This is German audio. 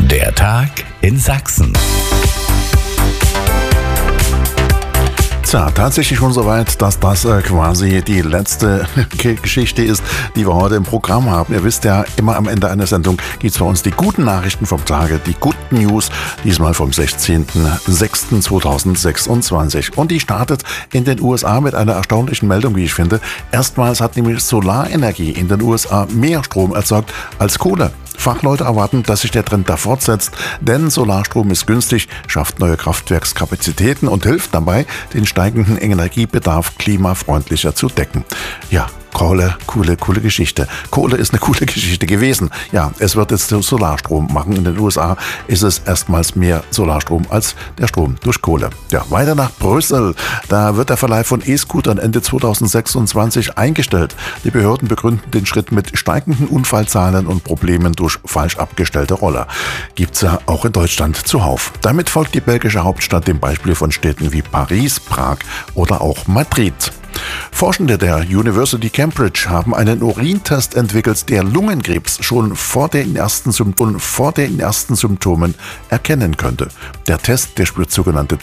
Der Tag in Sachsen. Tja, tatsächlich schon soweit, dass das quasi die letzte Geschichte ist, die wir heute im Programm haben. Ihr wisst ja, immer am Ende einer Sendung gibt es bei uns die guten Nachrichten vom Tage, die Good News, diesmal vom 16.06.2026. Und die startet in den USA mit einer erstaunlichen Meldung, wie ich finde. Erstmals hat nämlich Solarenergie in den USA mehr Strom erzeugt als Kohle. Fachleute erwarten, dass sich der Trend da fortsetzt, denn Solarstrom ist günstig, schafft neue Kraftwerkskapazitäten und hilft dabei, den steigenden Energiebedarf klimafreundlicher zu decken. Ja, coole Geschichte. Kohle ist eine coole Geschichte gewesen. Ja, es wird jetzt Solarstrom machen. In den USA ist es erstmals mehr Solarstrom als der Strom durch Kohle. Ja, weiter nach Brüssel. Da wird der Verleih von E-Scootern Ende 2026 eingestellt. Die Behörden begründen den Schritt mit steigenden Unfallzahlen und Problemen durch falsch abgestellte Roller. Gibt's ja auch in Deutschland zuhauf. Damit folgt die belgische Hauptstadt dem Beispiel von Städten wie Paris, Prag oder auch Madrid. Forschende der University Cambridge haben einen Urintest entwickelt, der Lungenkrebs schon vor den ersten Symptomen erkennen könnte. Der Test, der spürt sogenannte